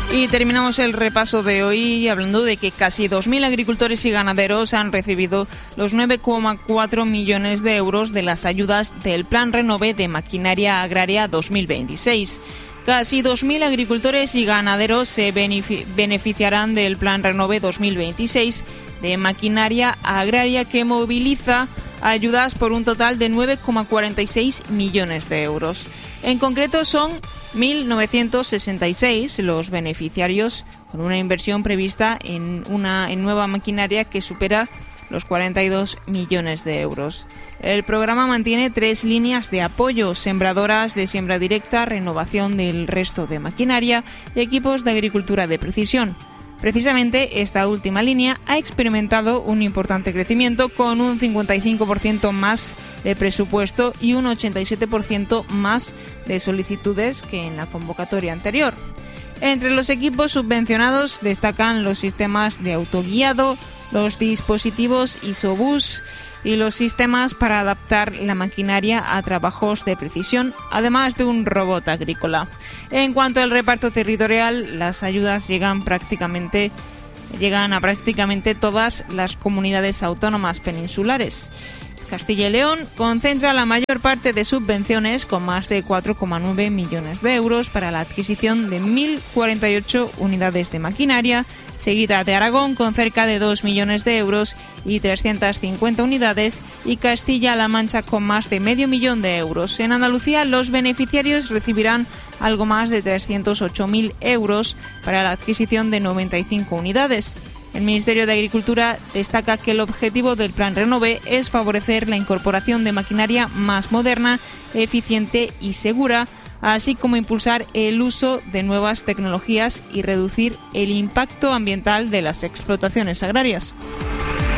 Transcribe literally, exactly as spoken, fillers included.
Y terminamos el repaso de hoy hablando de que casi dos mil agricultores y ganaderos han recibido los nueve coma cuatro millones de euros de las ayudas del Plan Renove de Maquinaria Agraria dos mil veintiséis. Casi dos mil agricultores y ganaderos se beneficiarán del Plan Renove dos mil veintiséis de Maquinaria Agraria, que moviliza ayudas por un total de nueve coma cuarenta y seis millones de euros. En concreto son mil novecientos sesenta y seis los beneficiarios, con una inversión prevista en una en nueva maquinaria que supera los cuarenta y dos millones de euros. El programa mantiene tres líneas de apoyo: sembradoras de siembra directa, renovación del resto de maquinaria y equipos de agricultura de precisión. Precisamente esta última línea ha experimentado un importante crecimiento, con un cincuenta y cinco por ciento más de presupuesto y un ochenta y siete por ciento más de solicitudes que en la convocatoria anterior. Entre los equipos subvencionados destacan los sistemas de autoguiado, los dispositivos Isobus y los sistemas para adaptar la maquinaria a trabajos de precisión, además de un robot agrícola. En cuanto al reparto territorial, las ayudas llegan prácticamente llegan a prácticamente todas las comunidades autónomas peninsulares. Castilla y León concentra la mayor parte de subvenciones, con más de cuatro coma nueve millones de euros para la adquisición de mil cuarenta y ocho unidades de maquinaria, seguida de Aragón con cerca de dos millones de euros y trescientas cincuenta unidades, y Castilla-La Mancha con más de medio millón de euros. En Andalucía, los beneficiarios recibirán algo más de trescientos ocho mil euros para la adquisición de noventa y cinco unidades. El Ministerio de Agricultura destaca que el objetivo del Plan Renove es favorecer la incorporación de maquinaria más moderna, eficiente y segura, así como impulsar el uso de nuevas tecnologías y reducir el impacto ambiental de las explotaciones agrarias.